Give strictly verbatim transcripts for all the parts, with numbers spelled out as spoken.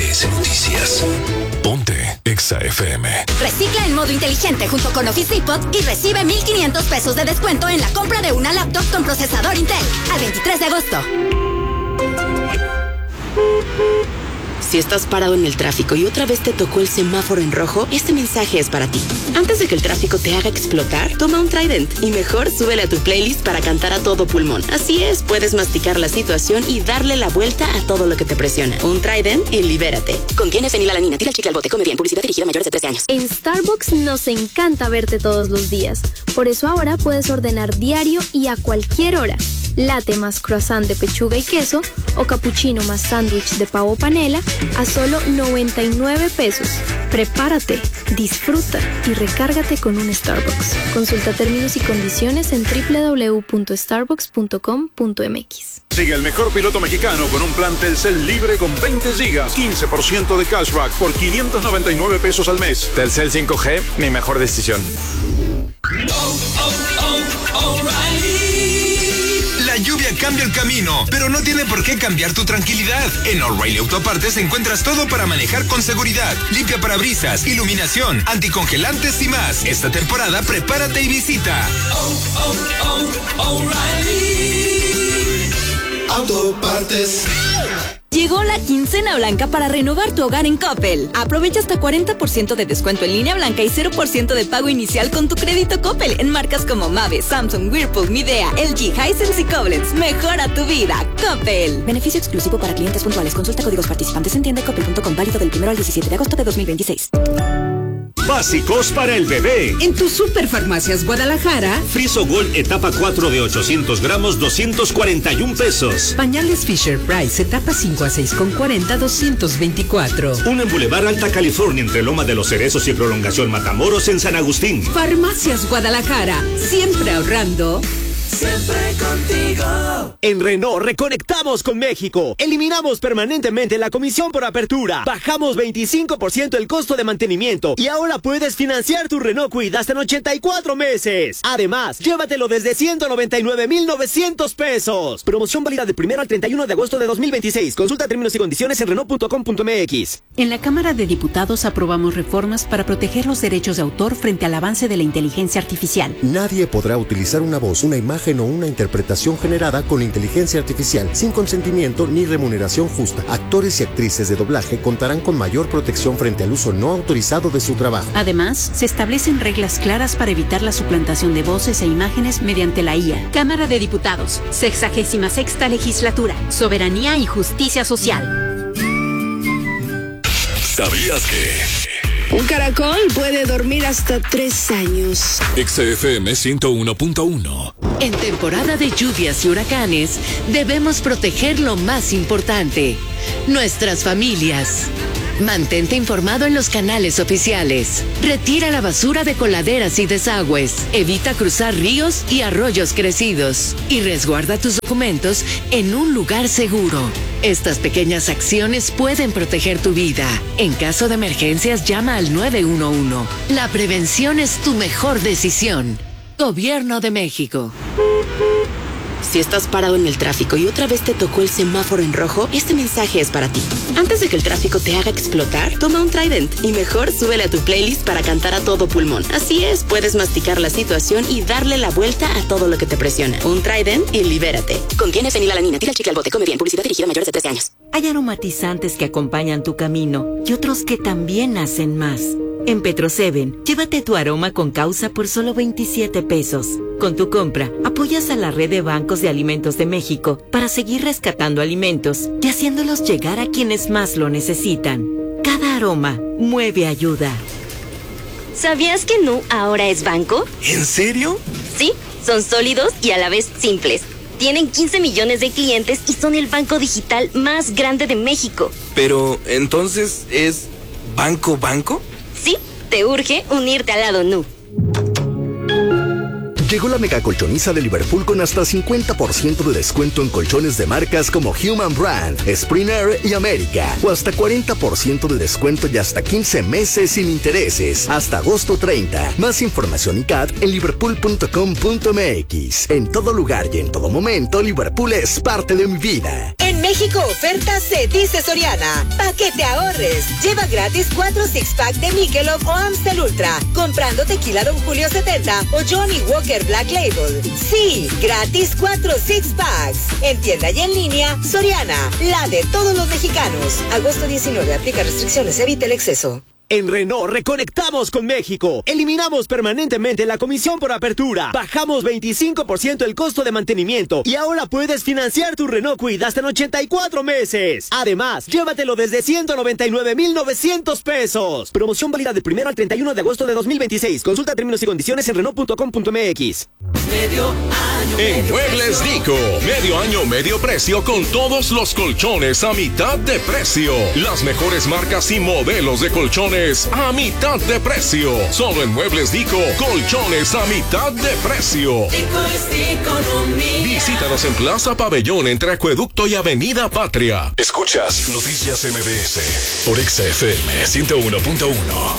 M B S Noticias. Ponte Exa F M. Recicla en modo inteligente junto con Office Depot y recibe mil quinientos pesos de descuento en la compra de una laptop con procesador Intel al veintitrés de agosto. Si estás parado en el tráfico y otra vez te tocó el semáforo en rojo, este mensaje es para ti. Antes de que el tráfico te haga explotar, toma un Trident y mejor súbele a tu playlist para cantar a todo pulmón. Así es, puedes masticar la situación y darle la vuelta a todo lo que te presiona. Un Trident y libérate. Contiene fenilalanina. Tira el chicle al bote. Come bien. Publicidad dirigida a mayores de trece años. En Starbucks nos encanta verte todos los días. Por eso ahora puedes ordenar diario y a cualquier hora. Latte más croissant de pechuga y queso o cappuccino más sándwich de pavo panela a solo noventa y nueve pesos. Prepárate, disfruta y recárgate con un Starbucks. Consulta términos y condiciones en doble u doble u doble u punto starbucks punto com punto m x. Sigue el mejor piloto mexicano con un plan Telcel libre con veinte gigas, quince por ciento de cashback por quinientos noventa y nueve pesos al mes. Telcel cinco G, mi mejor decisión. Oh, oh, oh, O'Reilly. La lluvia cambia el camino, pero no tiene por qué cambiar tu tranquilidad. En O'Reilly Autopartes encuentras todo para manejar con seguridad. Limpia parabrisas, iluminación, anticongelantes y más. Esta temporada prepárate y visita Oh, oh, oh, O'Reilly Autopartes. Llegó la quincena blanca para renovar tu hogar en Coppel. Aprovecha hasta cuarenta por ciento de descuento en línea blanca y cero por ciento de pago inicial con tu crédito Coppel en marcas como Mave, Samsung, Whirlpool, Midea, L G, Hisense y Koblenz. Mejora tu vida. Coppel. Beneficio exclusivo para clientes puntuales. Consulta códigos participantes en tienda coppel punto com. Válido del primero al diecisiete de agosto de dos mil veintiséis. Básicos para el bebé. En tu Superfarmacias Guadalajara. Friso Gold etapa cuatro de ochocientos gramos, doscientos cuarenta y un pesos. Pañales Fisher Price etapa cinco a seis con cuarenta, doscientos veinticuatro. Uno en Boulevard Alta California entre Loma de los Cerezos y Prolongación Matamoros en San Agustín. Farmacias Guadalajara. Siempre ahorrando. Siempre contigo. En Renault reconectamos con México. Eliminamos permanentemente la comisión por apertura. Bajamos veinticinco por ciento el costo de mantenimiento. Y ahora puedes financiar tu Renault Kwid hasta en ochenta y cuatro meses. Además, llévatelo desde ciento noventa y nueve mil novecientos pesos. Promoción válida del primero al treinta y uno de agosto de dos mil veintiséis. Consulta términos y condiciones en renault punto com punto m x. En la Cámara de Diputados aprobamos reformas para proteger los derechos de autor frente al avance de la inteligencia artificial. Nadie podrá utilizar una voz, una imagen o una interpretación generada con inteligencia artificial sin consentimiento ni remuneración justa. Actores y actrices de doblaje contarán con mayor protección frente al uso no autorizado de su trabajo. Además, se establecen reglas claras para evitar la suplantación de voces e imágenes mediante la I A. Cámara de Diputados, sexagésima sexta legislatura, soberanía y justicia social. ¿Sabías que un caracol puede dormir hasta tres años? Exa F M ciento uno punto uno. En temporada de lluvias y huracanes, debemos proteger lo más importante, nuestras familias. Mantente informado en los canales oficiales. Retira la basura de coladeras y desagües. Evita cruzar ríos y arroyos crecidos. Y resguarda tus documentos en un lugar seguro. Estas pequeñas acciones pueden proteger tu vida. En caso de emergencias, llama al nueve uno uno. La prevención es tu mejor decisión. Gobierno de México. Si estás parado en el tráfico y otra vez te tocó el semáforo en rojo, este mensaje es para ti. Antes de que el tráfico te haga explotar, toma un Trident y mejor súbele a tu playlist para cantar a todo pulmón. Así es, puedes masticar la situación y darle la vuelta a todo lo que te presiona. Un Trident y libérate. Contiene fenilalanina. Tira el chicle al bote. Come bien. Publicidad dirigida a mayores de trece años. Hay aromatizantes que acompañan tu camino y otros que también hacen más. En Petro siete, llévate tu aroma con causa por solo veintisiete pesos. Con tu compra, apoyas a la red de bancos de alimentos de México para seguir rescatando alimentos y haciéndolos llegar a quienes más lo necesitan. Cada aroma mueve ayuda. ¿Sabías que Nu ahora es banco? ¿En serio? Sí, son sólidos y a la vez simples. Tienen quince millones de clientes y son el banco digital más grande de México. Pero, ¿entonces es banco banco? Sí, te urge unirte al lado Nu. Llegó la mega colchoniza de Liverpool con hasta cincuenta por ciento de descuento en colchones de marcas como Human Brand, Spring Air y América. O hasta cuarenta por ciento de descuento y hasta quince meses sin intereses. Hasta agosto treinta. Más información y C A T en liverpool punto com punto m x. En todo lugar y en todo momento, Liverpool es parte de mi vida. En México, oferta se dice Soriana. Pa' que te ahorres. Lleva gratis cuatro six-pack de Michelob o Amstel Ultra. Comprando tequila Don Julio setenta o Johnny Walker Black Label. Sí, gratis cuatro six-packs. En tienda y en línea, Soriana, la de todos los mexicanos. Agosto diecinueve, aplica restricciones, evita el exceso. En Renault reconectamos con México. Eliminamos permanentemente la comisión por apertura. Bajamos veinticinco por ciento el costo de mantenimiento. Y ahora puedes financiar tu Renault Kwid hasta en ochenta y cuatro meses. Además, llévatelo desde ciento noventa y nueve mil novecientos pesos. Promoción válida del primero al treinta y uno de agosto de dos mil veintiséis. Consulta términos y condiciones en renault punto com punto m x. Medio año. En Muebles Dico, medio año, medio precio con todos los colchones a mitad de precio. Las mejores marcas y modelos de colchones a mitad de precio. Solo en Muebles Dico, colchones a mitad de precio. Dico es economía. Visítanos en Plaza Pabellón entre Acueducto y Avenida Patria. Escuchas Noticias M B S por X F M ciento uno punto uno.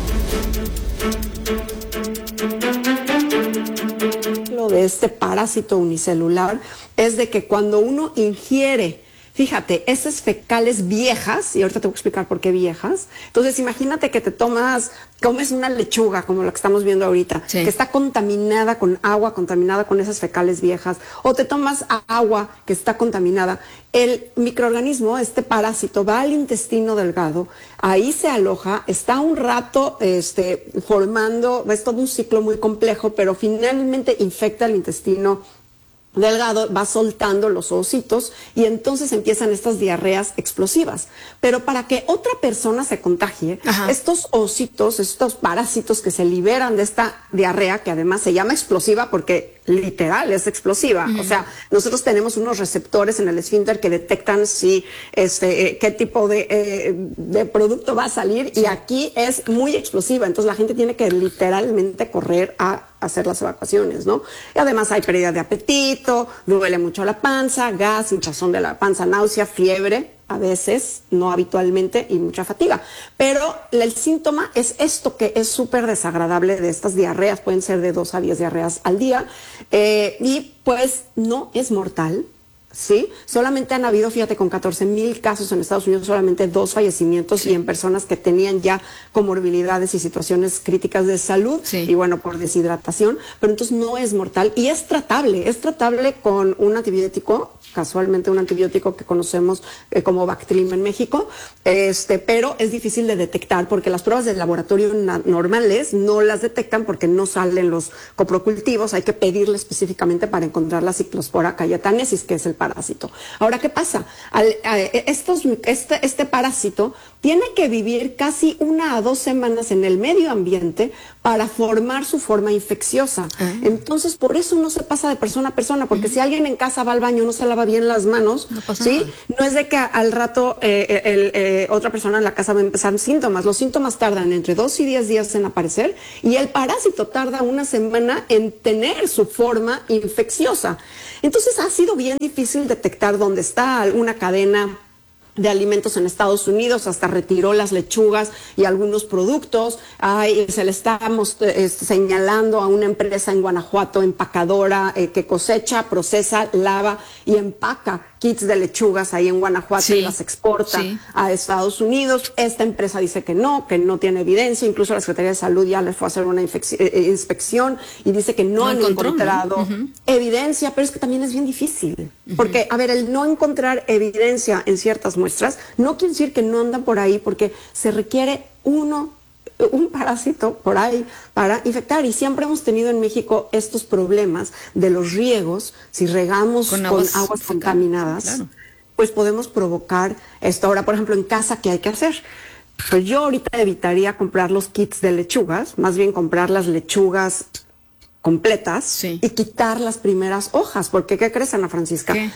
Lo de este parásito unicelular es de que cuando uno ingiere, fíjate, esas fecales viejas, y ahorita te voy a explicar por qué viejas. Entonces, imagínate que te tomas, comes una lechuga, como la que estamos viendo ahorita, sí, que está contaminada con agua, contaminada con esas fecales viejas, o te tomas agua que está contaminada. El microorganismo, este parásito, va al intestino delgado, ahí se aloja, está un rato este, formando, es todo un ciclo muy complejo, pero finalmente infecta el intestino delgado, va soltando los oocitos y entonces empiezan estas diarreas explosivas. Pero para que otra persona se contagie, ajá, estos oocitos, estos parásitos que se liberan de esta diarrea, que además se llama explosiva porque literal es explosiva, uh-huh, o sea, nosotros tenemos unos receptores en el esfínter que detectan si este eh, qué tipo de, eh, de producto va a salir, sí, y aquí es muy explosiva, entonces la gente tiene que literalmente correr a hacer las evacuaciones, ¿no? Y además hay pérdida de apetito, duele mucho la panza, gas, hinchazón de la panza, náusea, fiebre, a veces, no habitualmente, y mucha fatiga. Pero el síntoma es esto que es súper desagradable de estas diarreas, pueden ser de dos a diez diarreas al día, eh, y pues no es mortal, ¿sí? Solamente han habido, fíjate, con catorce mil casos en Estados Unidos, solamente dos fallecimientos, sí, y en personas que tenían ya comorbilidades y situaciones críticas de salud, sí, y bueno, por deshidratación, pero entonces no es mortal y es tratable, es tratable con un antibiótico, casualmente un antibiótico que conocemos eh, como Bactrim en México, este, pero es difícil de detectar porque las pruebas de laboratorio normales no las detectan porque no salen los coprocultivos, hay que pedirle específicamente para encontrar la Cyclospora cayetanensis, que es el parásito. Ahora, ¿qué pasa? Al, a, estos, este, este parásito tiene que vivir casi una a dos semanas en el medio ambiente para formar su forma infecciosa. Ah. Entonces, por eso no se pasa de persona a persona, porque uh-huh, si alguien en casa va al baño, no se lava bien las manos, no pasa ¿sí? nada. No es de que al rato eh, el, eh, otra persona en la casa va a empezar síntomas. Los síntomas tardan entre dos y diez días en aparecer y el parásito tarda una semana en tener su forma infecciosa. Entonces, ha sido bien difícil detectar dónde está alguna cadena de alimentos en Estados Unidos, hasta retiró las lechugas y algunos productos. Ay, se le estamos eh, señalando a una empresa en Guanajuato, empacadora, eh, que cosecha, procesa, lava y empaca kits de lechugas ahí en Guanajuato, sí, y las exporta, sí, a Estados Unidos. Esta empresa dice que no, que no tiene evidencia. Incluso la Secretaría de Salud ya le fue a hacer una eh, inspección y dice que no, no han encontró, encontrado ¿no? uh-huh. evidencia, pero es que también es bien difícil. Uh-huh. Porque, a ver, el no encontrar evidencia en ciertas muestras no quiere decir que no andan por ahí, porque se requiere uno un parásito por ahí para infectar, y siempre hemos tenido en México estos problemas de los riegos. Si regamos con aguas, con aguas contaminadas, claro, pues podemos provocar esto. Ahora, por ejemplo, en casa, ¿qué hay que hacer? Pues yo ahorita evitaría comprar los kits de lechugas, más bien comprar las lechugas completas, sí, y quitar las primeras hojas, porque ¿qué crees, Ana Francisca? ¿Qué?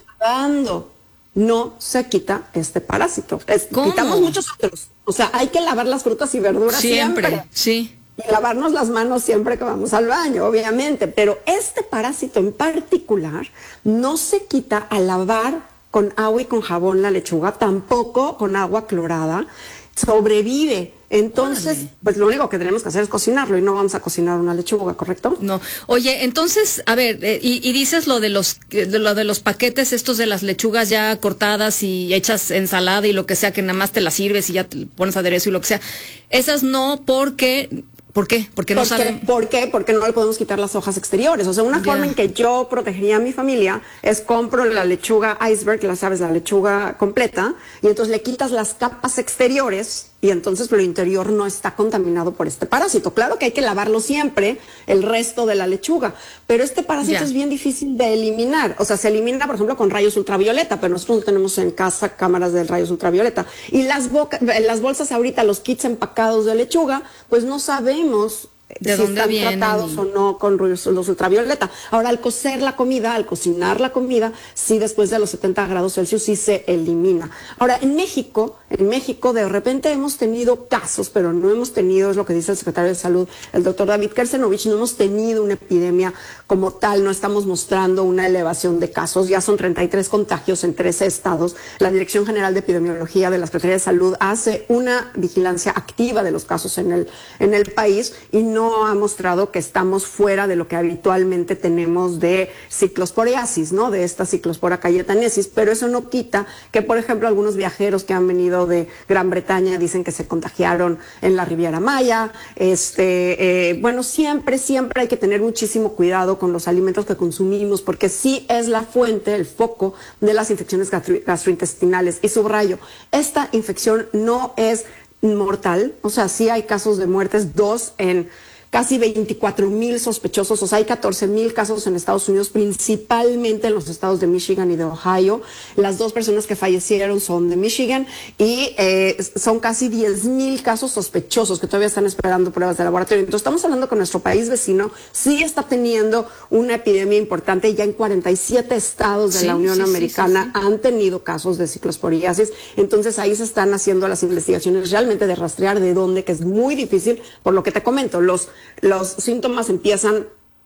Lavando no se quita este parásito. Es, quitamos muchos otros. O sea, hay que lavar las frutas y verduras siempre, siempre. Sí. Y lavarnos las manos siempre que vamos al baño, obviamente. Pero este parásito en particular no se quita al lavar con agua y con jabón la lechuga, tampoco con agua clorada. Sobrevive. Entonces, Vale. pues lo único que tenemos que hacer es cocinarlo y no vamos a cocinar una lechuga, ¿correcto? No. Oye, entonces, a ver, eh, y, y dices lo de los de lo de los paquetes estos de las lechugas ya cortadas y hechas ensalada y lo que sea, que nada más te las sirves y ya te pones aderezo y lo que sea. Esas no, porque... ¿Por qué? Porque no saben. ¿Por qué? Porque no le podemos quitar las hojas exteriores. O sea, una ya. forma en que yo protegería a mi familia es compro la lechuga iceberg, la sabes, la lechuga completa, y entonces le quitas las capas exteriores y entonces lo interior no está contaminado por este parásito. Claro que hay que lavarlo siempre, el resto de la lechuga, pero este parásito ya. es bien difícil de eliminar. O sea, se elimina, por ejemplo, con rayos ultravioleta, pero nosotros no tenemos en casa cámaras de rayos ultravioleta. Y las, las bolsas ahorita, los kits empacados de lechuga, pues no sabemos ¿De si dónde están vienen? tratados o no con luz ultravioleta. Ahora, al cocer la comida, al cocinar la comida, sí, después de los setenta grados Celsius sí se elimina. Ahora, en México, en México de repente hemos tenido casos, pero no hemos tenido, es lo que dice el secretario de Salud, el doctor David Kersenovich, no hemos tenido una epidemia como tal, no estamos mostrando una elevación de casos, ya son treinta y tres contagios en trece estados. La Dirección General de Epidemiología de la Secretaría de Salud hace una vigilancia activa de los casos en el, en el país y no no ha mostrado que estamos fuera de lo que habitualmente tenemos de ciclosporiasis, ¿no? De esta ciclospora cayetanesis, pero eso no quita que, por ejemplo, algunos viajeros que han venido de Gran Bretaña dicen que se contagiaron en la Riviera Maya. Este, eh, bueno, siempre, siempre hay que tener muchísimo cuidado con los alimentos que consumimos, porque sí es la fuente, el foco de las infecciones gastro- gastrointestinales. Y subrayo, esta infección no es mortal, o sea, sí hay casos de muertes, dos en casi veinticuatro mil sospechosos, o sea, hay catorce mil casos en Estados Unidos, principalmente en los estados de Michigan y de Ohio. Las dos personas que fallecieron son de Michigan y eh, son casi diez mil casos sospechosos que todavía están esperando pruebas de laboratorio. Entonces, estamos hablando que nuestro país vecino sí está teniendo una epidemia importante. Ya en cuarenta y siete estados de sí, la Unión sí, Americana sí, sí, sí. han tenido casos de ciclosporiasis. Entonces, ahí se están haciendo las investigaciones realmente de rastrear de dónde, que es muy difícil, por lo que te comento, los Los síntomas empiezan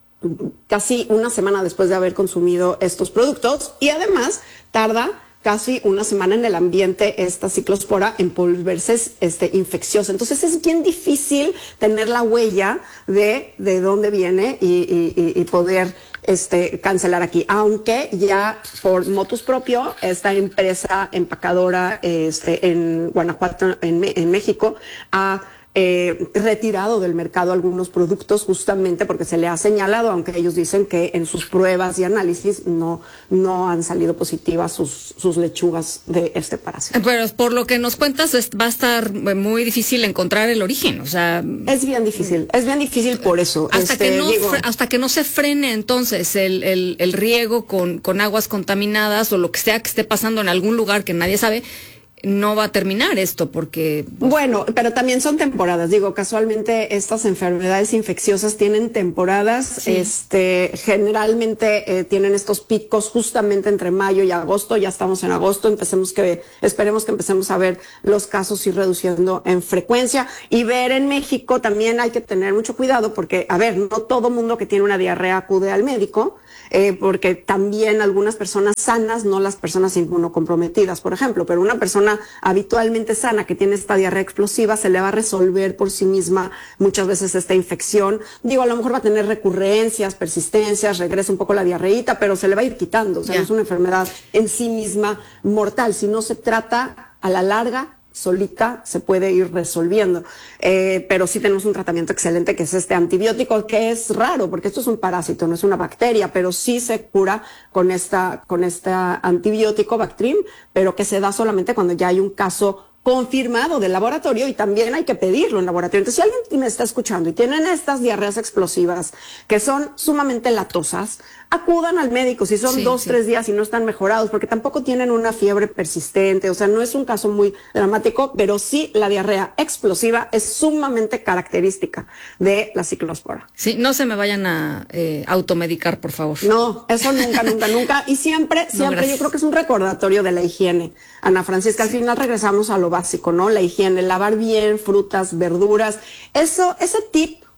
casi una semana después de haber consumido estos productos y además tarda casi una semana en el ambiente esta ciclospora en volverse este, infecciosa. Entonces es bien difícil tener la huella de, de dónde viene y, y, y poder este, cancelar aquí. Aunque ya por motus propio, esta empresa empacadora este, en Guanajuato, en, en México, ha Eh, retirado del mercado algunos productos justamente porque se le ha señalado, aunque ellos dicen que en sus pruebas y análisis no, no han salido positivas sus, sus lechugas de este parásito. Pero por lo que nos cuentas es, va a estar muy difícil encontrar el origen, o sea... Es bien difícil, es bien difícil por eso. Hasta, este, que, no digo, fre, hasta que no se frene entonces el, el, el riego con, con aguas contaminadas o lo que sea que esté pasando en algún lugar que nadie sabe, no va a terminar esto porque... Pues... Bueno, pero también son temporadas. Digo, casualmente estas enfermedades infecciosas tienen temporadas. Sí. Este, generalmente eh, tienen estos picos justamente entre mayo y agosto. Ya estamos en agosto. Empecemos que, esperemos que empecemos a ver los casos ir reduciendo en frecuencia. Y ver en México también hay que tener mucho cuidado porque, a ver, no todo mundo que tiene una diarrea acude al médico. Eh, porque también algunas personas sanas, no las personas inmunocomprometidas, por ejemplo, pero una persona habitualmente sana que tiene esta diarrea explosiva se le va a resolver por sí misma muchas veces esta infección. Digo, a lo mejor va a tener recurrencias, persistencias, regresa un poco la diarreíta, pero se le va a ir quitando. O sea, yeah. no es una enfermedad en sí misma mortal, si no se trata a la larga, solita se puede ir resolviendo, eh, pero sí tenemos un tratamiento excelente que es este antibiótico, que es raro porque esto es un parásito, no es una bacteria, pero sí se cura con esta con este antibiótico Bactrim, pero que se da solamente cuando ya hay un caso confirmado del laboratorio y también hay que pedirlo en laboratorio. Entonces, si alguien me está escuchando y tienen estas diarreas explosivas que son sumamente latosas, acudan al médico si son sí, dos, sí. tres días y no están mejorados, porque tampoco tienen una fiebre persistente, o sea, no es un caso muy dramático, pero sí la diarrea explosiva es sumamente característica de la ciclospora. Sí, no se me vayan a eh, automedicar, por favor. No, eso nunca, nunca, nunca. Y siempre, siempre, no, yo creo que es un recordatorio de la higiene, Ana Francisca. Al final regresamos a lo básico, ¿no? La higiene, lavar bien frutas, verduras. Eso, ese tip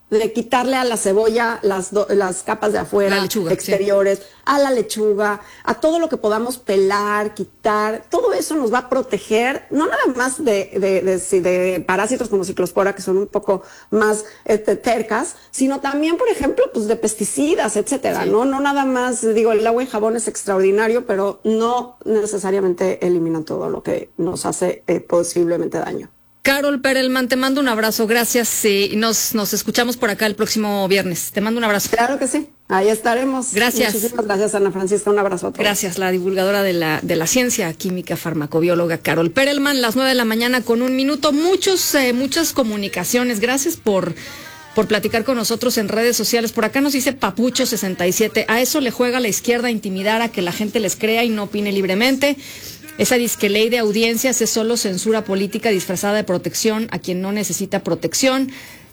de quitarle a la cebolla las, do, las capas de afuera, lechuga, exteriores, sí. a la lechuga, a todo lo que podamos pelar, quitar, todo eso nos va a proteger, no nada más de, de, de, de, de parásitos como ciclospora, que son un poco más este, tercas, sino también, por ejemplo, pues de pesticidas, etcétera, sí. ¿no? No nada más, digo, el agua y jabón es extraordinario, pero no necesariamente elimina todo lo que nos hace eh, posiblemente daño. Carol Perelman, te mando un abrazo, gracias y nos, nos escuchamos por acá el próximo viernes. Te mando un abrazo. Claro que sí, ahí estaremos. Gracias. Muchísimas gracias, Ana Francisca, un abrazo a todos. Gracias, la divulgadora de la, de la ciencia química farmacobióloga Carol Perelman, las nueve de la mañana con un minuto. Muchos, eh, muchas comunicaciones, gracias por... por platicar con nosotros en redes sociales. Por acá nos dice Papucho sesenta y siete, a eso le juega la izquierda, a intimidar a que la gente les crea y no opine libremente. Esa disque ley de audiencias es solo censura política disfrazada de protección a quien no necesita protección.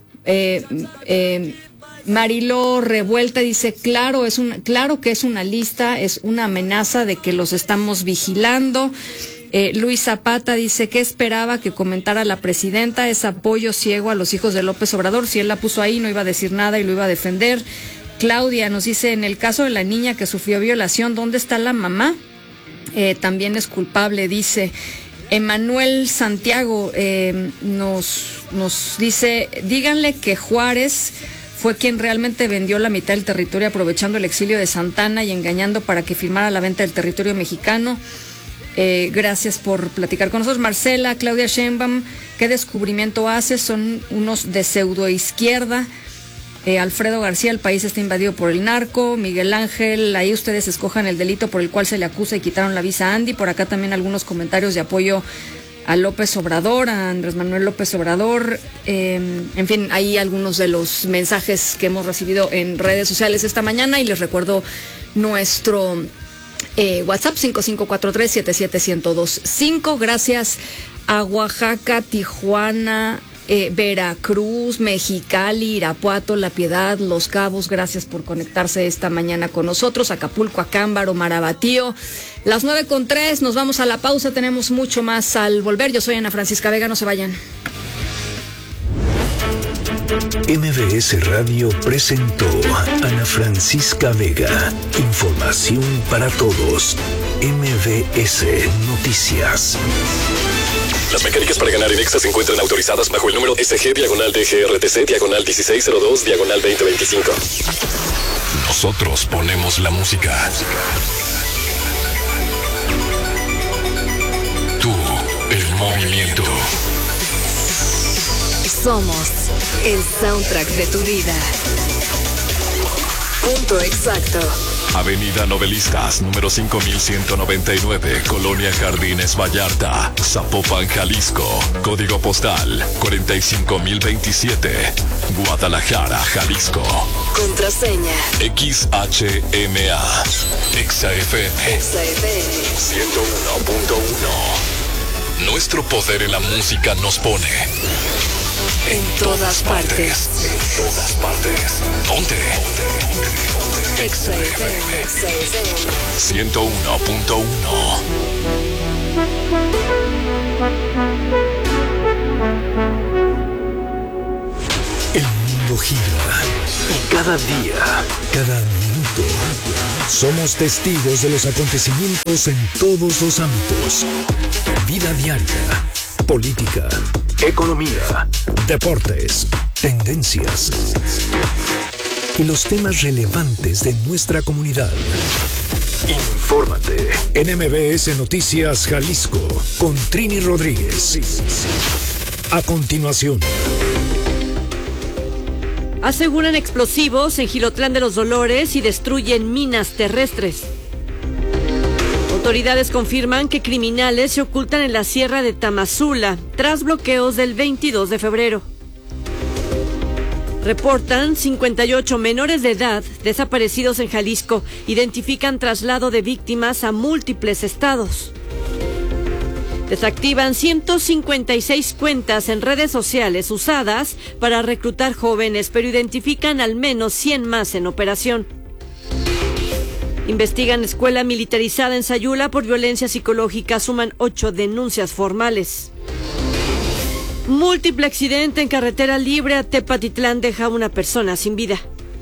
Eh, eh, Mariló Revuelta dice, claro, es un, claro que es una lista, es una amenaza de que los estamos vigilando. Eh, Luis Zapata dice, ¿qué esperaba que comentara la presidenta? Es apoyo ciego a los hijos de López Obrador. Si él la puso ahí, no iba a decir nada y lo iba a defender. Claudia nos dice, en el caso de la niña que sufrió violación, ¿dónde está la mamá? Eh, también es culpable, dice. Emanuel Santiago eh, nos, nos dice, díganle que Juárez fue quien realmente vendió la mitad del territorio aprovechando el exilio de Santana y engañando para que firmara la venta del territorio mexicano. Eh, gracias por platicar con nosotros. Marcela, Claudia Sheinbaum, ¿qué descubrimiento hace? Son unos de pseudoizquierda. Eh, Alfredo García, el país está invadido por el narco. Miguel Ángel, ahí ustedes escojan el delito por el cual se le acusa y quitaron la visa a Andy. Por acá también algunos comentarios de apoyo a López Obrador, a Andrés Manuel López Obrador. Eh, en fin, ahí algunos de los mensajes que hemos recibido en redes sociales esta mañana. Y les recuerdo nuestro eh, WhatsApp cinco cinco cuatro tres siete siete uno cero dos cinco. Gracias a Oaxaca, Tijuana, Eh, Veracruz, Mexicali, Irapuato, La Piedad, Los Cabos, gracias por conectarse esta mañana con nosotros. Acapulco, Acámbaro, Marabatío. Las nueve con tres, nos vamos a la pausa, tenemos mucho más al volver. Yo soy Ana Francisca Vega, no se vayan. M V S Radio presentó Ana Francisca Vega. Información para todos. M V S Noticias. Las mecánicas para ganar en Exa se encuentran autorizadas bajo el número S G diagonal D G R T C diagonal dieciséis cero dos diagonal veinte veinticinco. Nosotros ponemos la música. Tú, el movimiento. Somos el soundtrack de tu vida. Punto exacto. Avenida Novelistas, número cinco mil ciento noventa y nueve, Colonia Jardines Vallarta, Zapopan, Jalisco. Código postal cuarenta y cinco mil veintisiete, Guadalajara, Jalisco. Contraseña X H M A. Exa F M. Exa F M. ciento uno punto uno. Nuestro poder en la música nos pone en todas partes. En todas partes. ¿Dónde? Exa F M. ciento uno punto uno. El mundo gira y cada día, cada minuto, somos testigos de los acontecimientos en todos los ámbitos. Vida diaria, política, economía, deportes, tendencias y los temas relevantes de nuestra comunidad. Infórmate en M V S Noticias Jalisco con Trini Rodríguez. A continuación. Aseguran explosivos en Jilotlán de los Dolores y destruyen minas terrestres. Autoridades confirman que criminales se ocultan en la sierra de Tamazula tras bloqueos del veintidós de febrero. Reportan cincuenta y ocho menores de edad desaparecidos en Jalisco. Identifican traslado de víctimas a múltiples estados. Desactivan ciento cincuenta y seis cuentas en redes sociales usadas para reclutar jóvenes, pero identifican al menos cien más en operación. Investigan escuela militarizada en Sayula por violencia psicológica. Suman ocho denuncias formales. Múltiple accidente en carretera libre a Tepatitlán deja a una persona sin vida.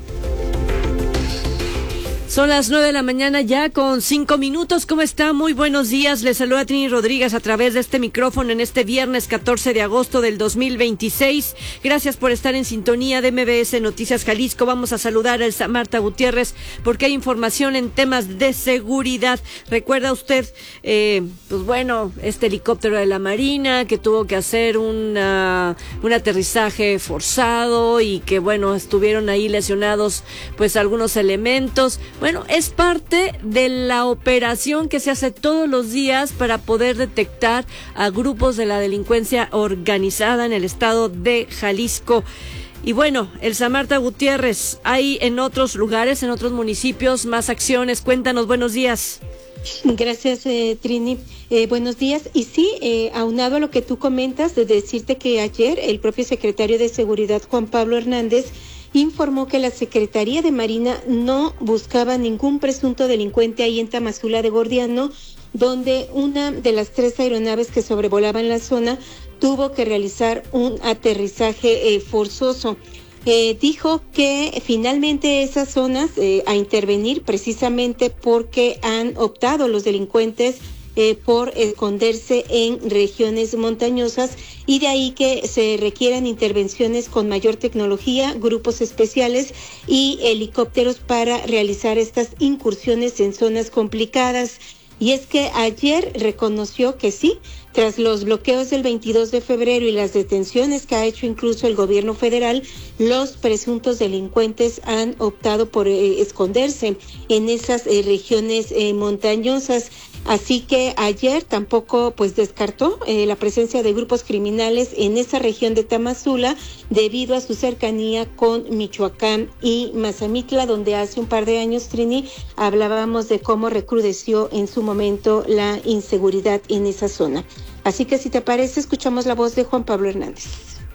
Son las nueve de la mañana ya con cinco minutos. ¿Cómo está? Muy buenos días. Les saluda Trini Rodríguez a través de este micrófono en este viernes catorce de agosto del dos mil veintiséis. Gracias por estar en sintonía de M B S Noticias Jalisco. Vamos a saludar a Elsa Marta Gutiérrez porque hay información en temas de seguridad. ¿Recuerda usted, eh, pues bueno, este helicóptero de la Marina que tuvo que hacer una, un aterrizaje forzado y que, bueno, estuvieron ahí lesionados pues algunos elementos? Bueno, es parte de la operación que se hace todos los días para poder detectar a grupos de la delincuencia organizada en el estado de Jalisco. Y bueno, Elsa Marta Gutiérrez, hay en otros lugares, en otros municipios, más acciones. Cuéntanos, buenos días. Gracias, eh, Trini. Eh, buenos días. Y sí, eh, aunado a lo que tú comentas, de decirte que ayer el propio secretario de Seguridad, Juan Pablo Hernández, informó que la Secretaría de Marina no buscaba ningún presunto delincuente ahí en Tamazula de Gordiano, donde una de las tres aeronaves que sobrevolaban la zona tuvo que realizar un aterrizaje eh, forzoso. Eh, dijo que finalmente esas zonas eh, a intervenir precisamente porque han optado los delincuentes Eh, por esconderse en regiones montañosas y de ahí que se requieran intervenciones con mayor tecnología, grupos especiales y helicópteros para realizar estas incursiones en zonas complicadas. Y es que ayer reconoció que sí, tras los bloqueos del veintidós de febrero y las detenciones que ha hecho incluso el gobierno federal, los presuntos delincuentes han optado por eh, esconderse en esas eh, regiones eh, montañosas. Así que ayer tampoco pues descartó eh, la presencia de grupos criminales en esa región de Tamazula debido a su cercanía con Michoacán y Mazamitla, donde hace un par de años, Trini, hablábamos de cómo recrudeció en su momento la inseguridad en esa zona. Así que si te parece, escuchamos la voz de Juan Pablo Hernández.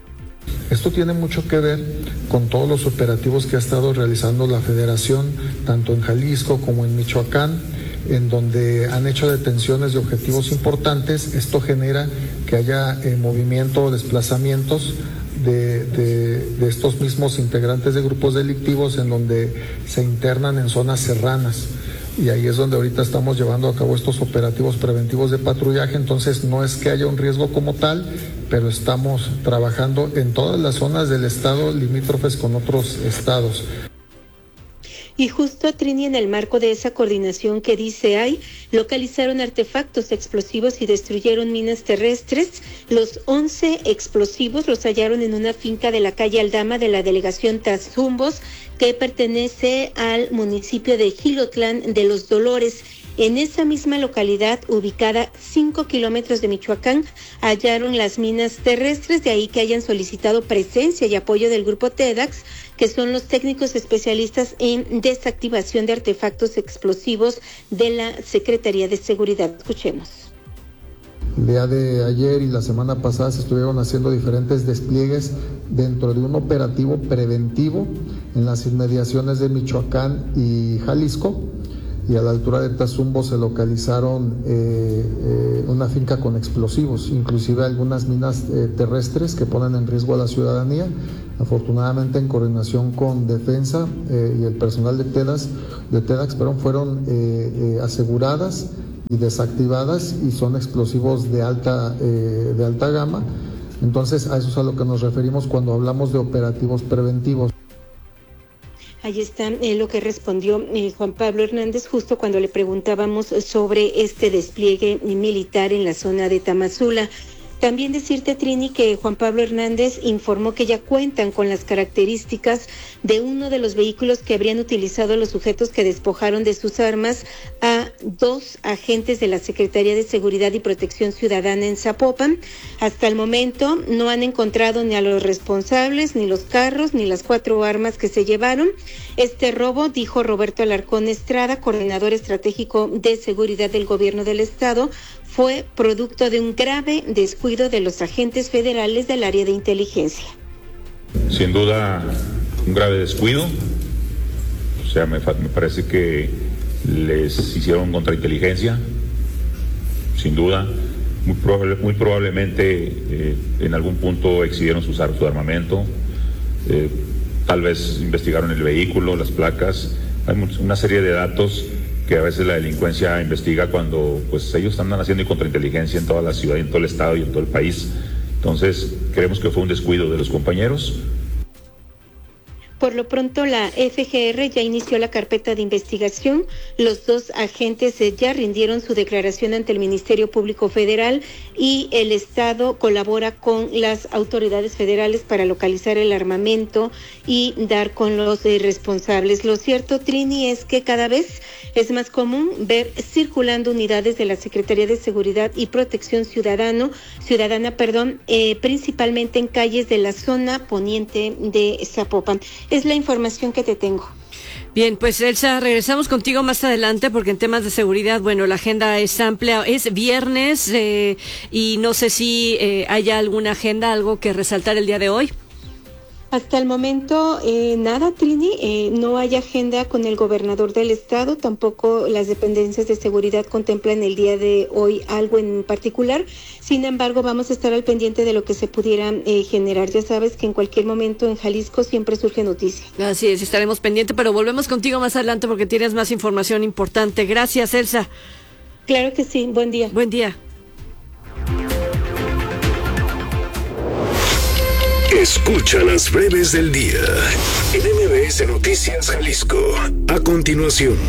Esto tiene mucho que ver con todos los operativos que ha estado realizando la Federación, tanto en Jalisco como en Michoacán, en donde han hecho detenciones de objetivos importantes. Esto genera que haya eh, movimiento o desplazamientos de, de, de estos mismos integrantes de grupos delictivos en donde se internan en zonas serranas. Y ahí es donde ahorita estamos llevando a cabo estos operativos preventivos de patrullaje. Entonces no es que haya un riesgo como tal, pero estamos trabajando en todas las zonas del estado limítrofes con otros estados. Y justo, Trini, en el marco de esa coordinación que dice hay, localizaron artefactos explosivos y destruyeron minas terrestres. Los once explosivos los hallaron en una finca de la calle Aldama de la delegación Tazumbos, que pertenece al municipio de Jilotlán de los Dolores. En esa misma localidad, ubicada cinco kilómetros de Michoacán, hallaron las minas terrestres, de ahí que hayan solicitado presencia y apoyo del grupo TEDAX, que son los técnicos especialistas en desactivación de artefactos explosivos de la Secretaría de Seguridad. Escuchemos. El día de ayer y la semana pasada se estuvieron haciendo diferentes despliegues dentro de un operativo preventivo en las inmediaciones de Michoacán y Jalisco, y a la altura de Tazumbo se localizaron eh, eh, una finca con explosivos, inclusive algunas minas eh, terrestres que ponen en riesgo a la ciudadanía. Afortunadamente, en coordinación con Defensa eh, y el personal de TEDAX, de TEDAX perdón, fueron eh, eh, aseguradas y desactivadas, y son explosivos de alta, eh, de alta gama. Entonces, a eso es a lo que nos referimos cuando hablamos de operativos preventivos. Ahí está eh, lo que respondió eh, Juan Pablo Hernández justo cuando le preguntábamos sobre este despliegue militar en la zona de Tamazula. También decirte, Trini, que Juan Pablo Hernández informó que ya cuentan con las características de uno de los vehículos que habrían utilizado los sujetos que despojaron de sus armas a dos agentes de la Secretaría de Seguridad y Protección Ciudadana en Zapopan. Hasta el momento no han encontrado ni a los responsables, ni los carros, ni las cuatro armas que se llevaron. Este robo, dijo Roberto Alarcón Estrada, coordinador estratégico de seguridad del gobierno del estado, fue producto de un grave descuido de los agentes federales del área de inteligencia. Sin duda, un grave descuido. O sea, me, me parece que les hicieron contrainteligencia, sin duda. muy, probable, muy probablemente eh, en algún punto exhibieron sus, su armamento, eh, tal vez investigaron el vehículo, las placas. Hay una serie de datos que a veces la delincuencia investiga cuando pues ellos andan haciendo contrainteligencia en toda la ciudad, en todo el estado y en todo el país. Entonces, creemos que fue un descuido de los compañeros. Por lo pronto, la F G R ya inició la carpeta de investigación. Los dos agentes ya rindieron su declaración ante el Ministerio Público Federal y el Estado colabora con las autoridades federales para localizar el armamento y dar con los eh, responsables. Lo cierto, Trini, es que cada vez es más común ver circulando unidades de la Secretaría de Seguridad y Protección Ciudadano, Ciudadana, perdón, eh, principalmente en calles de la zona poniente de Zapopan. Es la información que te tengo. Bien, pues Elsa, regresamos contigo más adelante porque en temas de seguridad, bueno, la agenda es amplia, es viernes eh, y no sé si eh, haya alguna agenda, algo que resaltar el día de hoy. Hasta el momento, eh, nada, Trini, eh, no hay agenda con el gobernador del estado, tampoco las dependencias de seguridad contemplan el día de hoy algo en particular. Sin embargo, vamos a estar al pendiente de lo que se pudiera eh, generar. Ya sabes que en cualquier momento en Jalisco siempre surge noticia. Así es, estaremos pendientes, pero volvemos contigo más adelante porque tienes más información importante. Gracias, Elsa. Claro que sí, buen día. Buen día. Escucha las breves del día en M B S Noticias Jalisco. A continuación.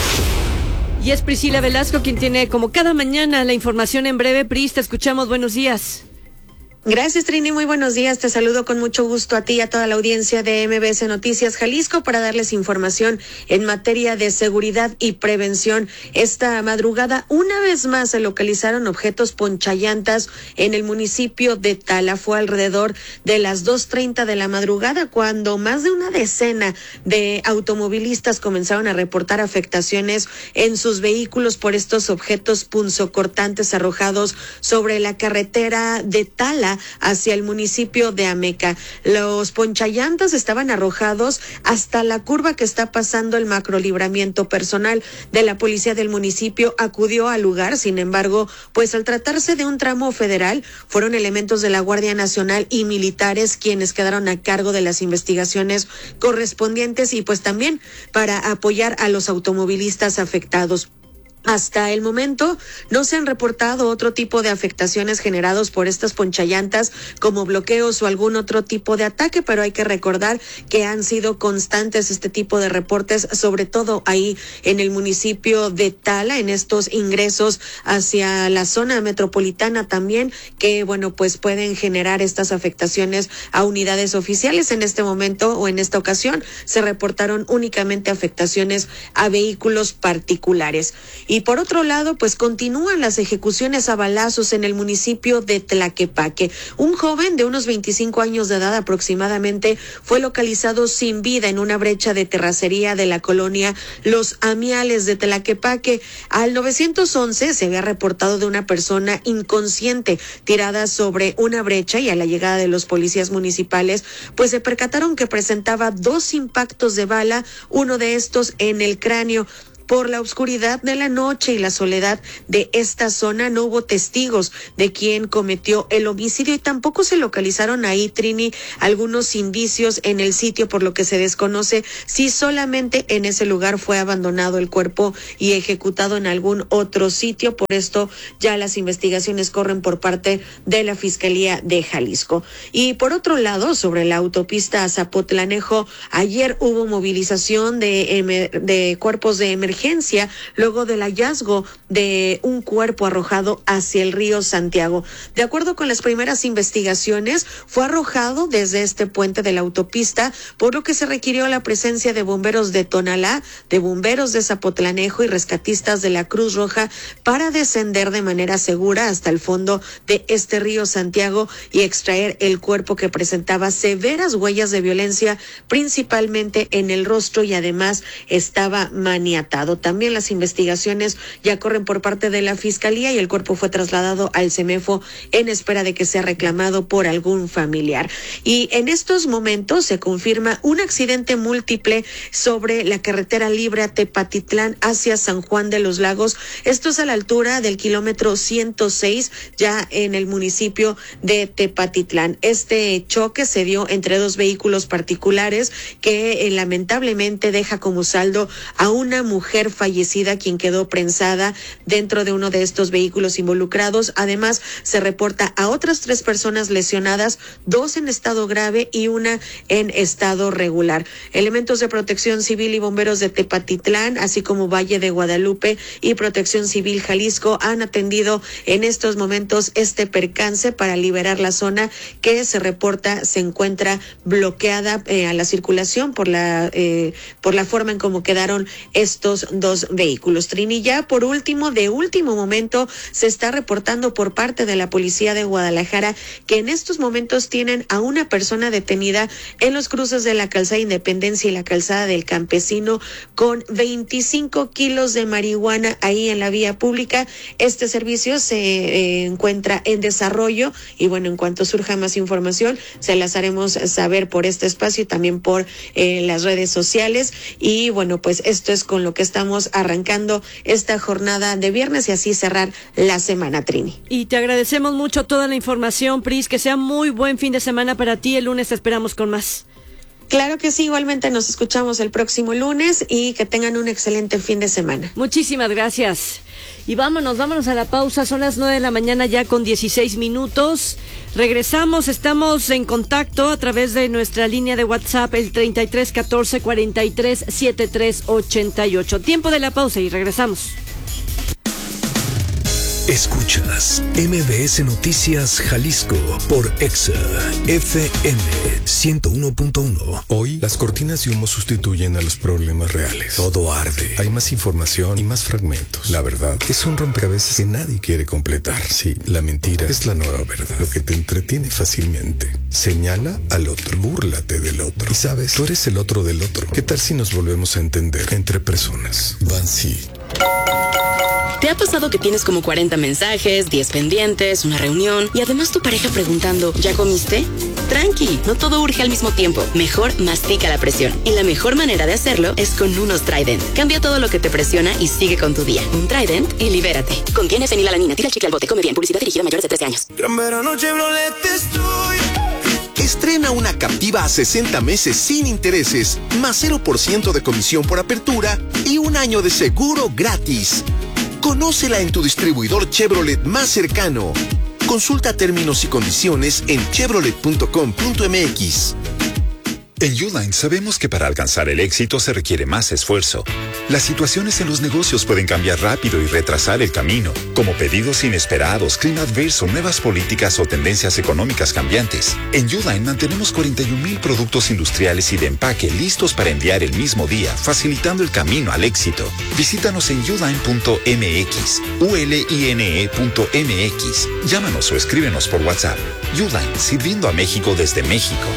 Y es Priscila Velasco quien tiene como cada mañana la información en breve. Pris, te escuchamos, buenos días. Gracias, Trini, muy buenos días. Te saludo con mucho gusto a ti y a toda la audiencia de M B S Noticias Jalisco para darles información en materia de seguridad y prevención. Esta madrugada, una vez más, se localizaron objetos ponchallantas en el municipio de Tala. Fue alrededor de las dos treinta de la madrugada cuando más de una decena de automovilistas comenzaron a reportar afectaciones en sus vehículos por estos objetos punzocortantes arrojados sobre la carretera de Tala hacia el municipio de Ameca. Los ponchallantas estaban arrojados hasta la curva que está pasando el macrolibramiento. Personal de la policía del municipio acudió al lugar, sin embargo, pues al tratarse de un tramo federal, fueron elementos de la Guardia Nacional y militares quienes quedaron a cargo de las investigaciones correspondientes y pues también para apoyar a los automovilistas afectados. Hasta el momento no se han reportado otro tipo de afectaciones generados por estas ponchallantas como bloqueos o algún otro tipo de ataque, pero hay que recordar que han sido constantes este tipo de reportes, sobre todo ahí en el municipio de Tala, en estos ingresos hacia la zona metropolitana también, que bueno, pues pueden generar estas afectaciones a unidades oficiales. En este momento o en esta ocasión se reportaron únicamente afectaciones a vehículos particulares. Y por otro lado, pues continúan las ejecuciones a balazos en el municipio de Tlaquepaque. Un joven de unos veinticinco años de edad aproximadamente fue localizado sin vida en una brecha de terracería de la colonia Los Amiales de Tlaquepaque. Al nueve once se había reportado de una persona inconsciente tirada sobre una brecha y a la llegada de los policías municipales, pues se percataron que presentaba dos impactos de bala, uno de estos en el cráneo. Por la oscuridad de la noche y la soledad de esta zona no hubo testigos de quién cometió el homicidio y tampoco se localizaron ahí, Trini, algunos indicios en el sitio, por lo que se desconoce si solamente en ese lugar fue abandonado el cuerpo y ejecutado en algún otro sitio. Por esto ya las investigaciones corren por parte de la Fiscalía de Jalisco. Y por otro lado, sobre la autopista a Zapotlanejo, ayer hubo movilización de, de cuerpos de emergencia luego del hallazgo de un cuerpo arrojado hacia el río Santiago. De acuerdo con las primeras investigaciones, fue arrojado desde este puente de la autopista, por lo que se requirió la presencia de bomberos de Tonalá, de bomberos de Zapotlanejo y rescatistas de la Cruz Roja para descender de manera segura hasta el fondo de este río Santiago y extraer el cuerpo que presentaba severas huellas de violencia, principalmente en el rostro, y además estaba maniatado. pasado. También las investigaciones ya corren por parte de la Fiscalía y el cuerpo fue trasladado al CEMEFO en espera de que sea reclamado por algún familiar. Y en estos momentos se confirma un accidente múltiple sobre la carretera libre a Tepatitlán hacia San Juan de los Lagos. Esto es a la altura del kilómetro ciento seis, ya en el municipio de Tepatitlán. Este choque se dio entre dos vehículos particulares que eh, lamentablemente deja como saldo a una mujer fallecida quien quedó prensada dentro de uno de estos vehículos involucrados. Además, se reporta a otras tres personas lesionadas, dos en estado grave y una en estado regular. Elementos de Protección Civil y bomberos de Tepatitlán, así como Valle de Guadalupe y Protección Civil Jalisco han atendido en estos momentos este percance para liberar la zona que se reporta se encuentra bloqueada eh, a la circulación por la eh, por la forma en cómo quedaron estos dos vehículos. Trini, ya por último, de último momento, se está reportando por parte de la Policía de Guadalajara que en estos momentos tienen a una persona detenida en los cruces de la Calzada Independencia y la Calzada del Campesino con veinticinco kilos de marihuana ahí en la vía pública. Este servicio se eh, encuentra en desarrollo y bueno, en cuanto surja más información, se las haremos saber por este espacio y también por eh, las redes sociales. Y bueno, pues esto es con lo que estamos arrancando esta jornada de viernes y así cerrar la semana, Trini. Y te agradecemos mucho toda la información, Pris, que sea muy buen fin de semana para ti. El lunes te esperamos con más. Claro que sí, igualmente nos escuchamos el próximo lunes y que tengan un excelente fin de semana. Muchísimas gracias. Y vámonos, vámonos a la pausa, son las nueve de la mañana ya con dieciséis minutos. Regresamos, estamos en contacto a través de nuestra línea de WhatsApp, el treinta y tres catorce cuarenta y tres setenta y tres ochenta y ocho. Tiempo de la pausa y regresamos. Escuchas M B S Noticias Jalisco por Exa F M ciento uno punto uno. Hoy, las cortinas de humo sustituyen a los problemas reales. Todo arde. Hay más información y más fragmentos. La verdad es un rompecabezas que nadie quiere completar. Sí, la mentira es la nueva verdad. Lo que te entretiene fácilmente. Señala al otro. Búrlate del otro. Y sabes, tú eres el otro del otro. ¿Qué tal si nos volvemos a entender entre personas? Bansi. ¿Te ha pasado que tienes como cuarenta mensajes, diez pendientes, una reunión y además tu pareja preguntando, ¿ya comiste? Tranqui, no todo urge al mismo tiempo. Mejor mastica la presión. Y la mejor manera de hacerlo es con unos Trident. Cambia todo lo que te presiona y sigue con tu día. Un Trident y libérate. Contiene fenilalanina. Tira el chicle al bote. Come bien. Publicidad dirigida a mayores de trece años. Gran verano Chevrolet te estoy. Estrena una Captiva a sesenta meses sin intereses, más cero por ciento de comisión por apertura y un año de seguro gratis. Conócela en tu distribuidor Chevrolet más cercano. Consulta términos y condiciones en chevrolet punto com punto m x. En Uline sabemos que para alcanzar el éxito se requiere más esfuerzo. Las situaciones en los negocios pueden cambiar rápido y retrasar el camino, como pedidos inesperados, clima adverso, nuevas políticas o tendencias económicas cambiantes. En Uline mantenemos cuarenta y un mil productos industriales y de empaque listos para enviar el mismo día, facilitando el camino al éxito. Visítanos en uline punto m x, u l i n e punto m x. Llámanos o escríbenos por WhatsApp. Uline, sirviendo a México desde México.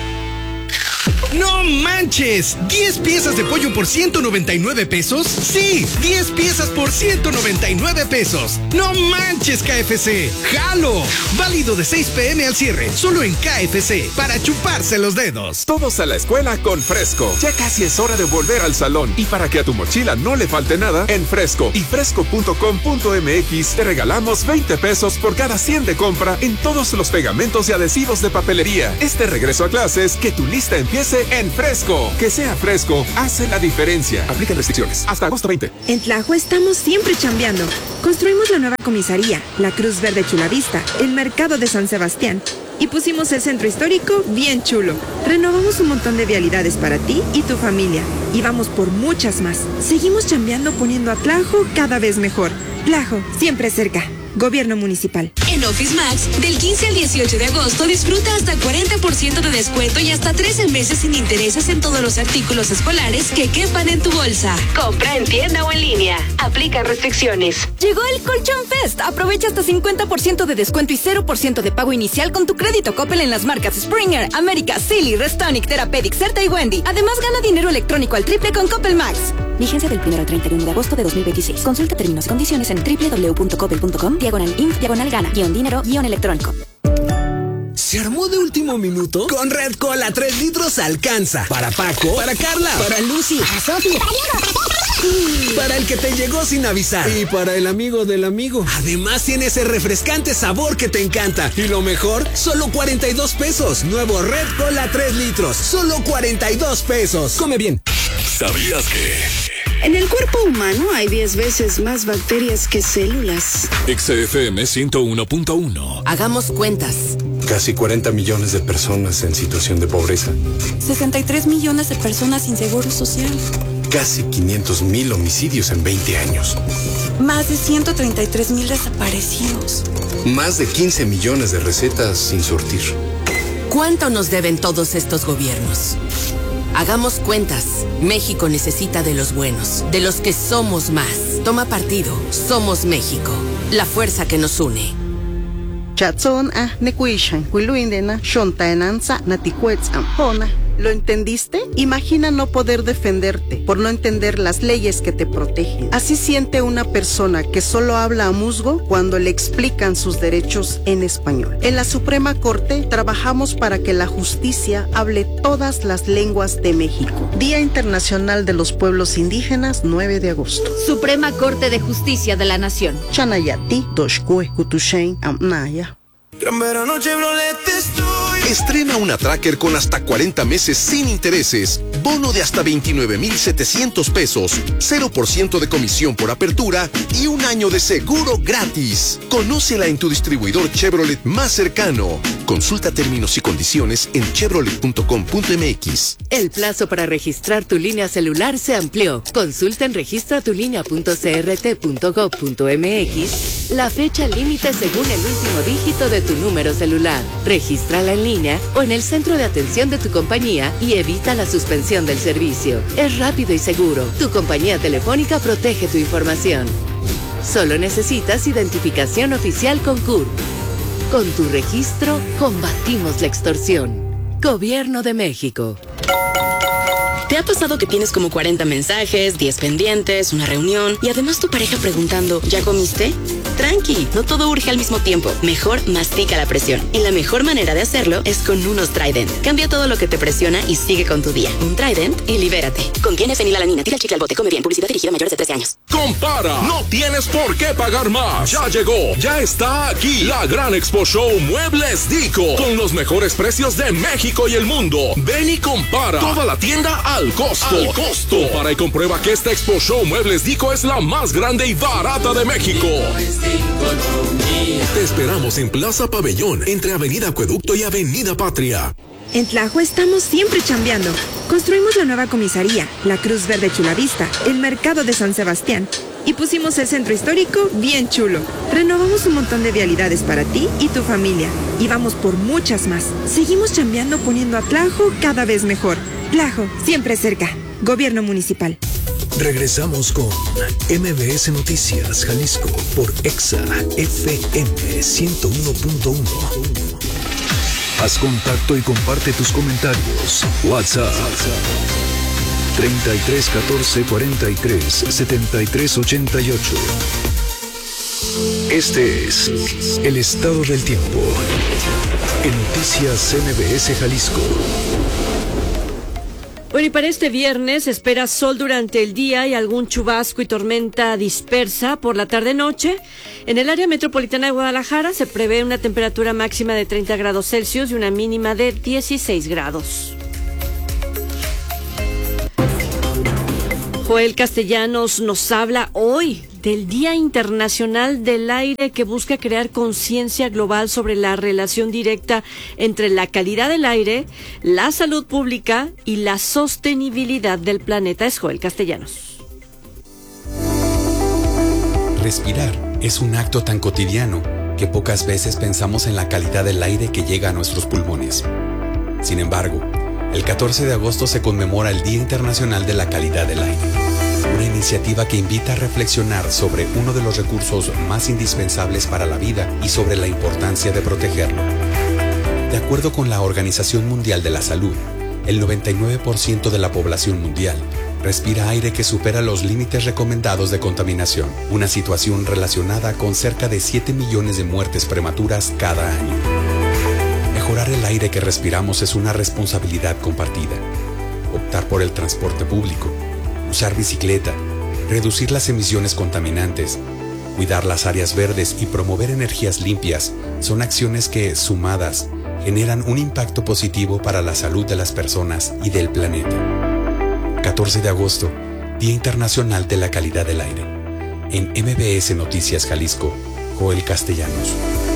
¡No manches! ¿diez piezas de pollo por ciento noventa y nueve pesos? ¡Sí! ¡diez piezas por ciento noventa y nueve pesos! ¡No manches, K F C! ¡Jalo! Válido de seis p m al cierre, solo en K F C, para chuparse los dedos. Todos a la escuela con Fresco. Ya casi es hora de volver al salón. Y para que a tu mochila no le falte nada, en Fresco y fresco punto com punto m x te regalamos veinte pesos por cada cien de compra en todos los pegamentos y adhesivos de papelería. Este regreso a clases, que tu lista empiece en Fresco. Que sea Fresco, hace la diferencia. Aplica restricciones. Hasta agosto veinte. En Tlajo estamos siempre chambeando. Construimos la nueva comisaría, la Cruz Verde Chulavista, el mercado de San Sebastián. Y pusimos el centro histórico bien chulo. Renovamos un montón de vialidades para ti y tu familia. Y vamos por muchas más. Seguimos chambeando poniendo a Tlajo cada vez mejor. Tlajo, siempre cerca. Gobierno Municipal. En Office Max, del quince al dieciocho de agosto, disfruta hasta cuarenta por ciento de descuento y hasta trece meses sin intereses en todos los artículos escolares que quepan en tu bolsa. Compra en tienda o en línea. Aplica restricciones. Llegó el Colchón Fest. Aprovecha hasta cincuenta por ciento de descuento y cero por ciento de pago inicial con tu crédito Coppel en las marcas Springer, América, Silly, Restonic, Therapeutic, Certa y Wendy. Además, gana dinero electrónico al triple con Coppel Max. Vigencia del primero al treinta y uno de agosto de dos mil veintiséis. Consulta términos y condiciones en doble u doble u doble u punto coppel punto com, diagonal inf, diagonal gana, guión dinero, guión electrónico. ¿Se armó de último minuto? Con Red Cola tres litros alcanza. Para Paco, para Carla, para Lucy, para Sofi, para Diego, para el que te llegó sin avisar y para el amigo del amigo. Además tiene ese refrescante sabor que te encanta. Y lo mejor, solo cuarenta y dos pesos. Nuevo Red Cola tres litros, solo cuarenta y dos pesos. Come bien. ¿Sabías que? En el cuerpo humano hay diez veces más bacterias que células. X F M ciento uno punto uno. Hagamos cuentas. Casi cuarenta millones de personas en situación de pobreza. sesenta y tres millones de personas sin seguro social. Casi quinientos mil homicidios en veinte años. Más de ciento treinta y tres mil desaparecidos. Más de quince millones de recetas sin surtir. ¿Cuánto nos deben todos estos gobiernos? Hagamos cuentas. México necesita de los buenos, de los que somos más. Toma partido. Somos México. La fuerza que nos une. Chatson a nekuishan, huiluindena, shontaenanza, natihuetz ampona. ¿Lo entendiste? Imagina no poder defenderte por no entender las leyes que te protegen. Así siente una persona que solo habla a musgo cuando le explican sus derechos en español. En la Suprema Corte trabajamos para que la justicia hable todas las lenguas de México. Día Internacional de los Pueblos Indígenas, nueve de agosto. Suprema Corte de Justicia de la Nación. Chanayati, Doshkue, Kutushain, Amnaya. Gran verano Chevrolet estoy. Estrena una Tracker con hasta cuarenta meses sin intereses, bono de hasta veintinueve mil setecientos pesos, cero por ciento de comisión por apertura y un año de seguro gratis. Conócela en tu distribuidor Chevrolet más cercano. Consulta términos y condiciones en chevrolet punto com punto m x. El plazo para registrar tu línea celular se amplió. Consulta en registra tu línea punto c r t punto gov punto m x la fecha límite según el último dígito de tu número celular. Regístrala en línea o en el centro de atención de tu compañía y evita la suspensión del servicio. Es rápido y seguro. Tu compañía telefónica protege tu información. Solo necesitas identificación oficial con C U R. Con tu registro, combatimos la extorsión. Gobierno de México. ¿Te ha pasado que tienes como cuarenta mensajes, diez pendientes, una reunión y además tu pareja preguntando, ¿ya comiste? Tranqui, no todo urge al mismo tiempo. Mejor mastica la presión. Y la mejor manera de hacerlo es con unos Trident. Cambia todo lo que te presiona y sigue con tu día. Un Trident y libérate. Contiene fenilalanina. Tira el chicle al bote. Come bien. Publicidad dirigida a mayores de trece años. Compara. No tienes por qué pagar más. Ya llegó. Ya está aquí. La gran Expo Show Muebles Dico. Con los mejores precios de México y el mundo. Ven y compara. Toda la tienda al costo. Al costo. Compara y comprueba que esta Expo Show Muebles Dico es la más grande y barata de México. Te esperamos en Plaza Pabellón, entre Avenida Acueducto y Avenida Patria. En Tlajo estamos siempre chambeando. Construimos la nueva comisaría, la Cruz Verde Chulavista, el mercado de San Sebastián y pusimos el centro histórico bien chulo. Renovamos un montón de vialidades para ti y tu familia y vamos por muchas más. Seguimos chambeando poniendo a Tlajo cada vez mejor. Tlajo, siempre cerca. Gobierno Municipal. Regresamos con M B S Noticias Jalisco por Exa F M ciento uno punto uno. Haz contacto y comparte tus comentarios. WhatsApp treinta y tres catorce cuarenta y tres setenta y tres ochenta y ocho. Este es el estado del tiempo en Noticias M B S Jalisco. Bueno, y para este viernes se espera sol durante el día y algún chubasco y tormenta dispersa por la tarde-noche. En el área metropolitana de Guadalajara se prevé una temperatura máxima de treinta grados Celsius y una mínima de dieciséis grados. Joel Castellanos nos habla hoy del Día Internacional del Aire, que busca crear conciencia global sobre la relación directa entre la calidad del aire, la salud pública y la sostenibilidad del planeta. Es Joel Castellanos. Respirar es un acto tan cotidiano que pocas veces pensamos en la calidad del aire que llega a nuestros pulmones. Sin embargo, el catorce de agosto se conmemora el Día Internacional de la Calidad del Aire, una iniciativa que invita a reflexionar sobre uno de los recursos más indispensables para la vida y sobre la importancia de protegerlo. De acuerdo con la Organización Mundial de la Salud, el noventa y nueve por ciento de la población mundial respira aire que supera los límites recomendados de contaminación, una situación relacionada con cerca de siete millones de muertes prematuras cada año. Mejorar el aire que respiramos es una responsabilidad compartida. Optar por el transporte público, usar bicicleta, reducir las emisiones contaminantes, cuidar las áreas verdes y promover energías limpias son acciones que, sumadas, generan un impacto positivo para la salud de las personas y del planeta. catorce de agosto, Día Internacional de la Calidad del Aire. En M B S Noticias Jalisco, Joel Castellanos.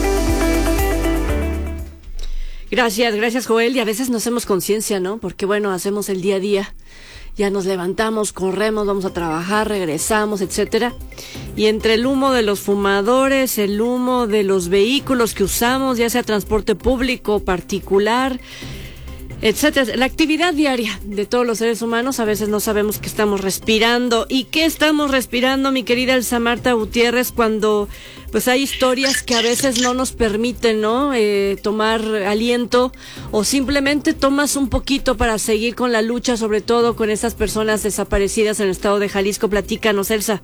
Gracias, gracias Joel. Y a veces no hacemos conciencia, ¿no? Porque bueno, hacemos el día a día. Ya nos levantamos, corremos, vamos a trabajar, regresamos, etcétera. Y entre el humo de los fumadores, el humo de los vehículos que usamos, ya sea transporte público, particular, etcétera, la actividad diaria de todos los seres humanos, a veces no sabemos qué estamos respirando. ¿Y qué estamos respirando, mi querida Elsa Marta Gutiérrez, cuando pues hay historias que a veces no nos permiten, ¿no? Eh, tomar aliento, o simplemente tomas un poquito para seguir con la lucha, sobre todo con estas personas desaparecidas en el estado de Jalisco? Platícanos, Elsa.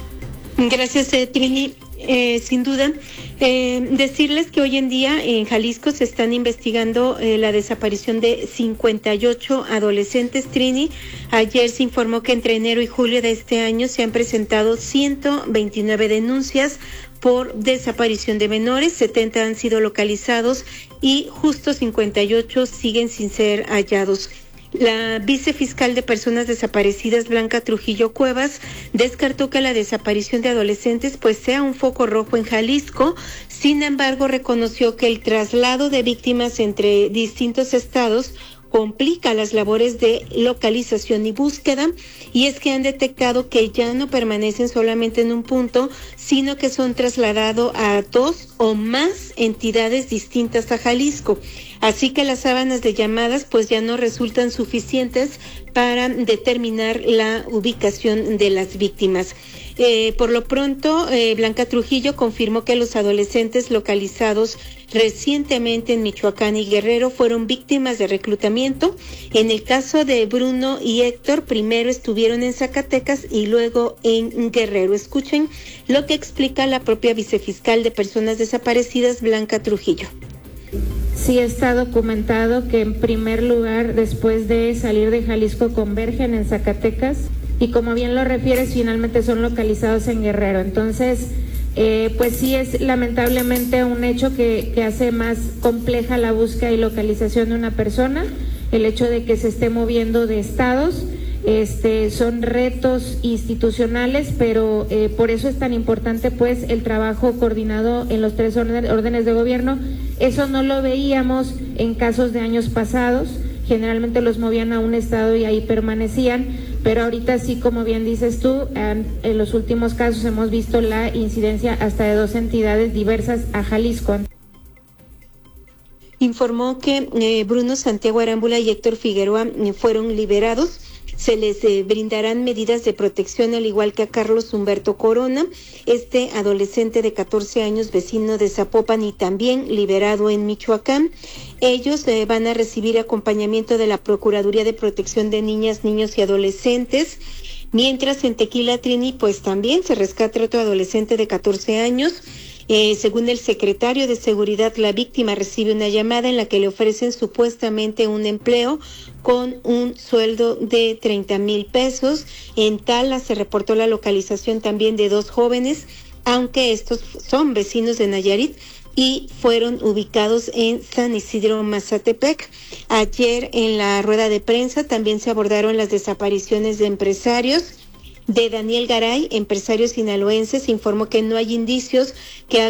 Gracias, eh, Trini. Eh, sin duda, eh, decirles que hoy en día en Jalisco se están investigando eh, la desaparición de cincuenta y ocho adolescentes, Trini. Ayer se informó que entre enero y julio de este año se han presentado ciento veintinueve denuncias por desaparición de menores, setenta han sido localizados y justo cincuenta y ocho siguen sin ser hallados. La vicefiscal de Personas Desaparecidas, Blanca Trujillo Cuevas, descartó que la desaparición de adolescentes pues sea un foco rojo en Jalisco. Sin embargo, reconoció que el traslado de víctimas entre distintos estados complica las labores de localización y búsqueda, y es que han detectado que ya no permanecen solamente en un punto, sino que son trasladados a dos o más entidades distintas a Jalisco. Así que las sábanas de llamadas pues ya no resultan suficientes para determinar la ubicación de las víctimas. Eh, por lo pronto, eh, Blanca Trujillo confirmó que los adolescentes localizados recientemente en Michoacán y Guerrero fueron víctimas de reclutamiento. En el caso de Bruno y Héctor, primero estuvieron en Zacatecas y luego en Guerrero. Escuchen lo que explica la propia vicefiscal de Personas Desaparecidas, Blanca Trujillo. Sí está documentado que en primer lugar, después de salir de Jalisco, convergen en Zacatecas y, como bien lo refieres, finalmente son localizados en Guerrero. Entonces, eh, pues sí es lamentablemente un hecho que, que hace más compleja la búsqueda y localización de una persona, el hecho de que se esté moviendo de estados. Este, son retos institucionales, pero eh, por eso es tan importante pues el trabajo coordinado en los tres orden, órdenes de gobierno. Eso no lo veíamos en casos de años pasados, generalmente los movían a un estado y ahí permanecían, pero ahorita sí, como bien dices tú, en, en los últimos casos hemos visto la incidencia hasta de dos entidades diversas a Jalisco. Informó que eh, Bruno Santiago Arámbula y Héctor Figueroa eh, fueron liberados. Se les eh, brindarán medidas de protección, al igual que a Carlos Humberto Corona, este adolescente de catorce años, vecino de Zapopan y también liberado en Michoacán. Ellos eh, van a recibir acompañamiento de la Procuraduría de Protección de Niñas, Niños y Adolescentes. Mientras en Tequila, Trini, pues también se rescata otro adolescente de catorce años. Eh, según el secretario de Seguridad, la víctima recibe una llamada en la que le ofrecen supuestamente un empleo con un sueldo de treinta mil pesos. En Tala se reportó la localización también de dos jóvenes, aunque estos son vecinos de Nayarit y fueron ubicados en San Isidro, Mazatepec. Ayer en la rueda de prensa también se abordaron las desapariciones de empresarios. De Daniel Garay, empresario sinaloense, se informó que no hay indicios que